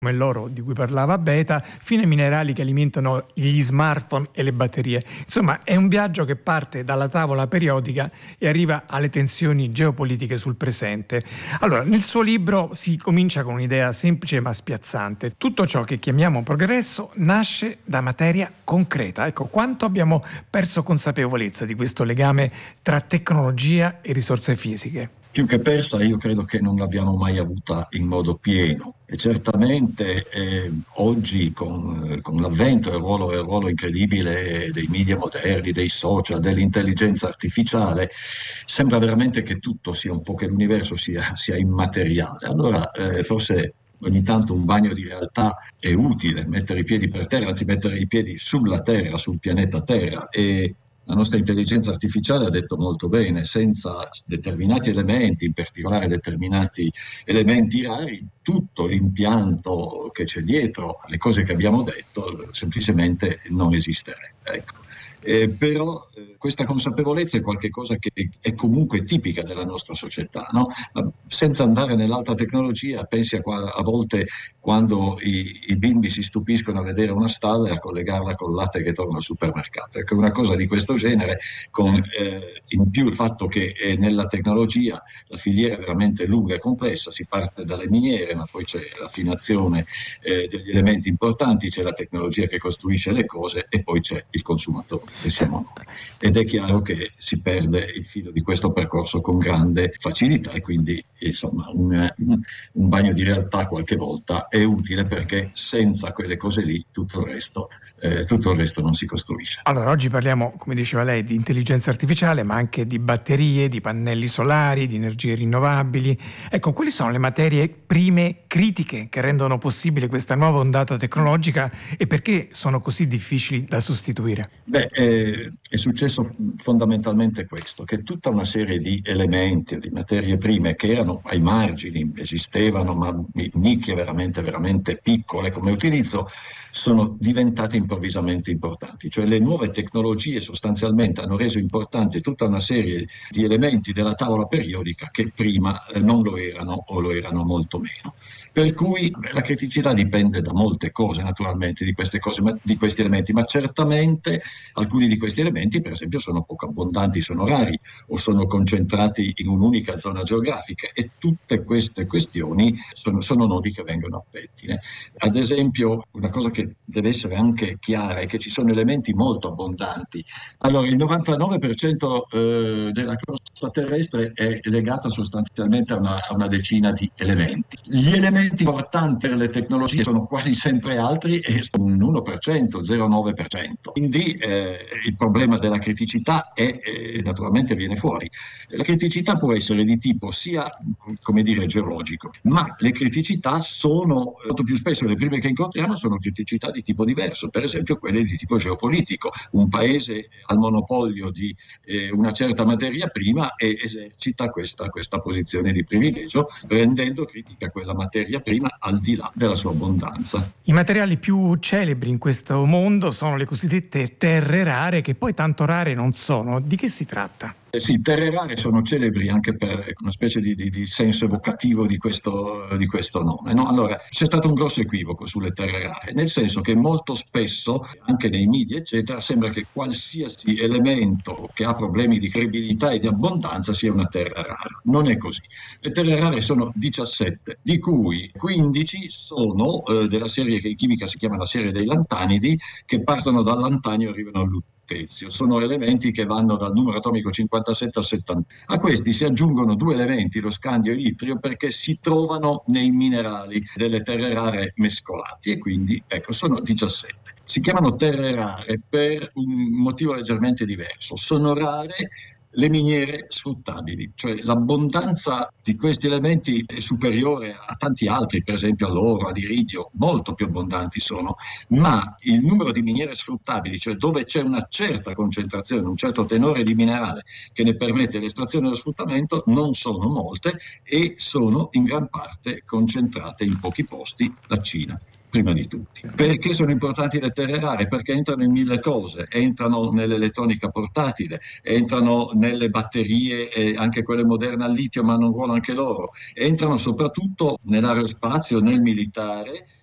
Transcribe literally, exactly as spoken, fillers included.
come l'oro di cui parlava Beta, fino ai minerali che alimentano gli smartphone e le batterie. Insomma, è un viaggio che parte dalla tavola periodica e arriva alle tensioni geopolitiche sul presente. Allora, nel suo libro si comincia con un'idea semplice ma spiazzante. Tutto ciò che chiamiamo progresso nasce da materia concreta. Ecco, quanto abbiamo perso consapevolezza di questo legame tra tecnologia e risorse fisiche? Più che persa, io credo che non l'abbiamo mai avuta in modo pieno. E certamente eh, oggi con, eh, con l'avvento e il ruolo, il ruolo incredibile dei media moderni, dei social, dell'intelligenza artificiale, sembra veramente che tutto sia un po', che l'universo sia, sia immateriale. Allora eh, forse ogni tanto un bagno di realtà è utile, mettere i piedi per terra, anzi mettere i piedi sulla Terra, sul pianeta Terra. E la nostra intelligenza artificiale ha detto molto bene: senza determinati elementi, in particolare determinati elementi rari, tutto l'impianto che c'è dietro alle cose che abbiamo detto semplicemente non esisterebbe. Ecco. Eh, però eh, questa consapevolezza è qualcosa che è comunque tipica della nostra società, no? Ma senza andare nell'alta tecnologia, pensi a, qua, a volte quando i, i bimbi si stupiscono a vedere una stalla e a collegarla col latte che torna al supermercato. Ecco, una cosa di questo genere, con eh, in più il fatto che eh, nella tecnologia la filiera è veramente lunga e complessa, si parte dalle miniere, ma poi c'è la raffinazione eh, degli elementi importanti, c'è la tecnologia che costruisce le cose e poi c'è il consumatore. E siamo noi. Ed è chiaro che si perde il filo di questo percorso con grande facilità, e quindi insomma un, un bagno di realtà qualche volta è utile, perché senza quelle cose lì tutto il resto, eh, tutto il resto non si costruisce. Allora, oggi parliamo, come diceva lei, di intelligenza artificiale, ma anche di batterie, di pannelli solari, di energie rinnovabili. Ecco, quali sono le materie prime critiche che rendono possibile questa nuova ondata tecnologica e perché sono così difficili da sostituire? Beh, eh, è successo fondamentalmente questo, che tutta una serie di elementi, di materie prime che erano ai margini, esistevano, ma nicchie veramente, veramente piccole come utilizzo, sono diventate improvvisamente importanti. Cioè le nuove tecnologie sostanzialmente hanno reso importante tutta una serie di elementi della tavola periodica che prima eh, non lo erano, o lo erano molto meno. Per cui beh, la criticità dipende da molte cose, naturalmente, di queste cose, ma, di questi elementi, ma certamente alcuni di questi elementi, per esempio, sono poco abbondanti, sono rari o sono concentrati in un'unica zona geografica, e tutte queste questioni sono, sono nodi che vengono a pettine. Ad esempio, una cosa che deve essere anche chiara è che ci sono elementi molto abbondanti. Allora, il novantanove per cento eh, della crosta terrestre è legata sostanzialmente a una, a una decina di elementi. Gli elementi importanti per le tecnologie sono quasi sempre altri e sono un uno per cento, zero virgola nove per cento. Quindi eh, il problema della criticità è, eh, naturalmente viene fuori. La criticità può essere di tipo sia, come dire, geologico, ma le criticità sono, molto più spesso le prime che incontriamo sono criticità di tipo diverso, per esempio quelle di tipo geopolitico. Un paese ha il monopolio di eh, una certa materia prima e esercita questa, questa posizione di privilegio, rendendo critica quella materia prima al di là della sua abbondanza. I materiali più celebri in questo mondo sono le cosiddette terre rare, che poi tanto rare non sono. Di che si tratta? Eh sì, terre rare sono celebri anche per una specie di, di, di senso evocativo di questo, di questo nome, no? Allora, c'è stato un grosso equivoco sulle terre rare, nel senso che molto spesso, anche nei media, eccetera, sembra che qualsiasi elemento che ha problemi di credibilità e di abbondanza sia una terra rara. Non è così. Le terre rare sono diciassette, di cui quindici sono eh, della serie che in chimica si chiama la serie dei lantanidi, che partono dal lantanio e arrivano al lutezio. Sono elementi che vanno dal numero atomico cinquantasette al settanta. A questi si aggiungono due elementi, lo scandio e l'itrio, perché si trovano nei minerali delle terre rare mescolati, e quindi ecco, sono diciassette. Si chiamano terre rare per un motivo leggermente diverso. Sono rare le miniere sfruttabili, cioè l'abbondanza di questi elementi è superiore a tanti altri, per esempio all'oro, all'iridio, molto più abbondanti sono, ma il numero di miniere sfruttabili, cioè dove c'è una certa concentrazione, un certo tenore di minerale che ne permette l'estrazione e lo sfruttamento, non sono molte e sono in gran parte concentrate in pochi posti, la Cina prima di tutti. Perché sono importanti le terre rare? Perché entrano in mille cose, entrano nell'elettronica portatile, entrano nelle batterie, eh, anche quelle moderne al litio, ma hanno un ruolo anche loro, entrano soprattutto nell'aerospazio, nel militare,